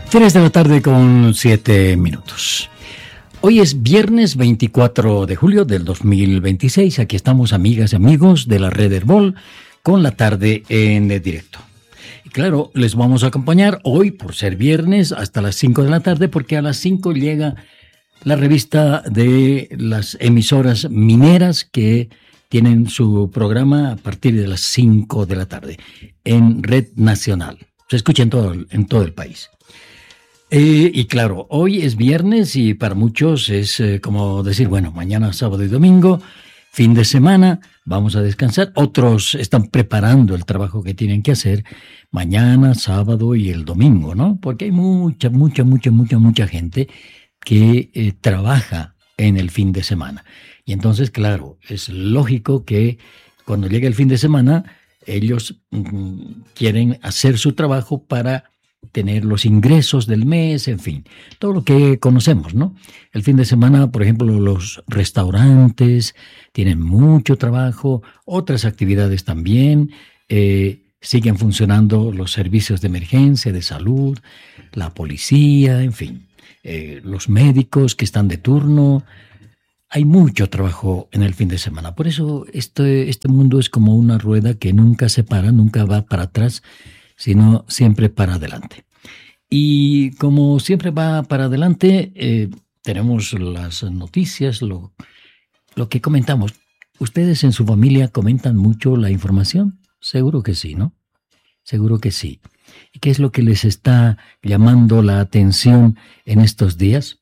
3 de la tarde con 7 minutos. Hoy es viernes 24 de julio del 2026. Aquí estamos, amigas y amigos de la red Herbol, con la tarde en directo. Y claro, les vamos a acompañar hoy, por ser viernes, hasta las 5 de la tarde, porque a las 5 llega la revista de las emisoras mineras que tienen su programa a partir de las 5 de la tarde en Red Nacional. Se escucha en todo el país. Y claro, hoy es viernes y para muchos es como decir, bueno, mañana sábado y domingo, fin de semana, vamos a descansar. Otros están preparando el trabajo que tienen que hacer mañana, sábado y el domingo, ¿no? Porque hay mucha gente que trabaja en el fin de semana. Y entonces, claro, es lógico que cuando llegue el fin de semana, ellos quieren hacer su trabajo para tener los ingresos del mes, en fin, todo lo que conocemos, ¿no? El fin de semana, por ejemplo, los restaurantes tienen mucho trabajo, otras actividades también, siguen funcionando los servicios de emergencia, de salud, la policía, en fin, los médicos que están de turno. Hay mucho trabajo en el fin de semana, por eso este mundo es como una rueda que nunca se para, nunca va para atrás, sino siempre para adelante. Y como siempre va para adelante, tenemos las noticias, lo que comentamos. ¿Ustedes en su familia comentan mucho la información? Seguro que sí, ¿no? Seguro que sí. ¿Y qué es lo que les está llamando la atención en estos días?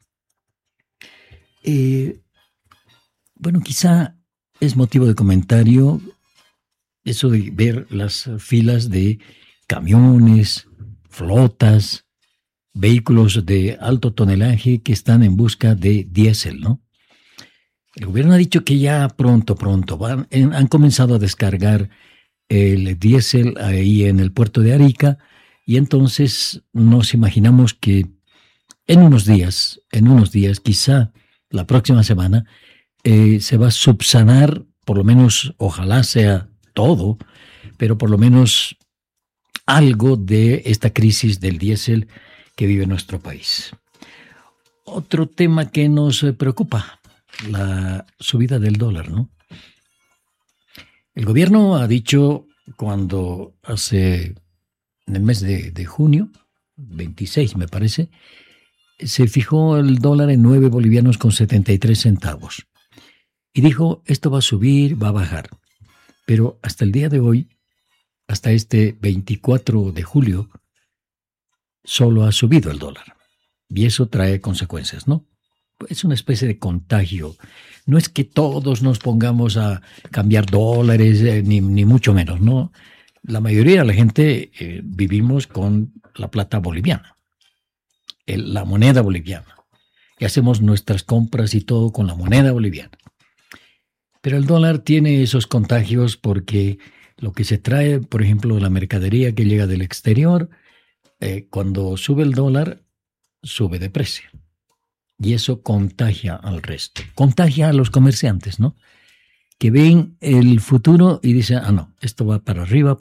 Bueno, quizá es motivo de comentario eso de ver las filas de camiones, flotas, vehículos de alto tonelaje que están en busca de diésel, ¿no? El gobierno ha dicho que ya pronto han comenzado a descargar el diésel ahí en el puerto de Arica, y entonces nos imaginamos que en unos días, quizá la próxima semana, se va a subsanar, por lo menos, ojalá sea todo, pero por lo menos algo de esta crisis del diésel que vive nuestro país. Otro tema que nos preocupa, la subida del dólar, ¿no? El gobierno ha dicho cuando en el mes de junio, 26 me parece, se fijó el dólar en 9 bolivianos con 73 centavos. Y dijo, esto va a subir, va a bajar. Pero hasta el día de hoy, hasta este 24 de julio, solo ha subido el dólar. Y eso trae consecuencias, ¿no? Es una especie de contagio. No es que todos nos pongamos a cambiar dólares, ni mucho menos, ¿no? La mayoría de la gente vivimos con la plata boliviana, la moneda boliviana. Y hacemos nuestras compras y todo con la moneda boliviana. Pero el dólar tiene esos contagios porque lo que se trae, por ejemplo, la mercadería que llega del exterior, cuando sube el dólar, sube de precio. Y eso contagia al resto. Contagia a los comerciantes, ¿no? Que ven el futuro y dicen, no, esto va para arriba,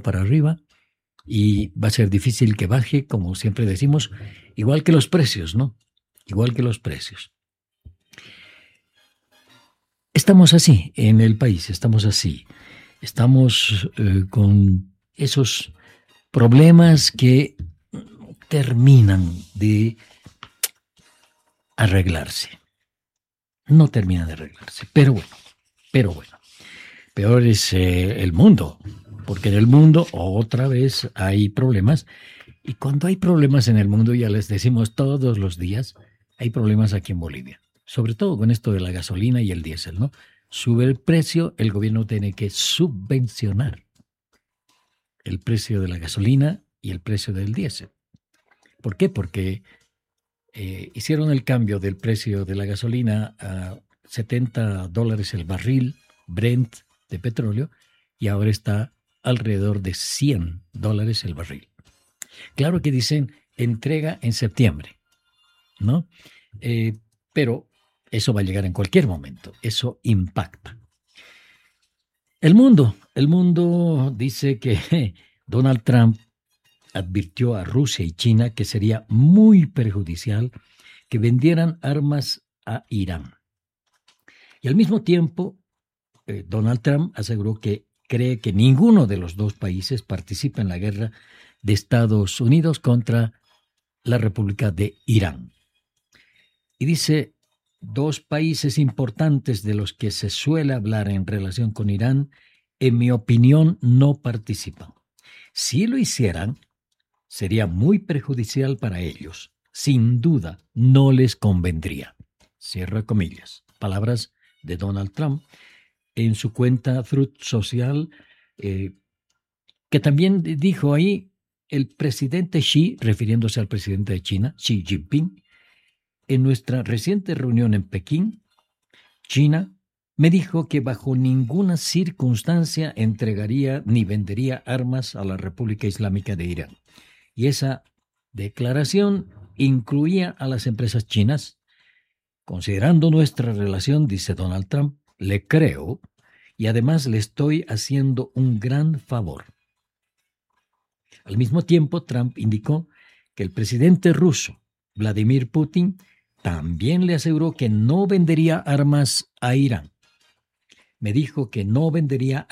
y va a ser difícil que baje, como siempre decimos, igual que los precios, ¿no? Igual que los precios. Estamos así en el país, estamos así. Estamos con esos problemas que terminan de arreglarse. No terminan de arreglarse, pero bueno. Peor es el mundo, porque en el mundo otra vez hay problemas. Y cuando hay problemas en el mundo, ya les decimos todos los días, hay problemas aquí en Bolivia. Sobre todo con esto de la gasolina y el diésel, ¿no? Sube el precio, el gobierno tiene que subvencionar el precio de la gasolina y el precio del diésel. ¿Por qué? Porque hicieron el cambio del precio de la gasolina a $70 el barril Brent de petróleo y ahora está alrededor de $100 el barril. Claro que dicen entrega en septiembre, ¿no? Pero eso va a llegar en cualquier momento. Eso impacta. El mundo dice que Donald Trump advirtió a Rusia y China que sería muy perjudicial que vendieran armas a Irán. Y al mismo tiempo, Donald Trump aseguró que cree que ninguno de los dos países participa en la guerra de Estados Unidos contra la República de Irán. Y dice, dos países importantes de los que se suele hablar en relación con Irán, en mi opinión, no participan. Si lo hicieran, sería muy perjudicial para ellos. Sin duda, no les convendría. Cierra comillas. Palabras de Donald Trump en su cuenta Truth Social, que también dijo ahí el presidente Xi, refiriéndose al presidente de China, Xi Jinping, en nuestra reciente reunión en Pekín, China, me dijo que bajo ninguna circunstancia entregaría ni vendería armas a la República Islámica de Irán. Y esa declaración incluía a las empresas chinas. Considerando nuestra relación, dice Donald Trump, le creo y además le estoy haciendo un gran favor. Al mismo tiempo, Trump indicó que el presidente ruso, Vladimir Putin, también le aseguró que no vendería armas a Irán. Me dijo que no vendería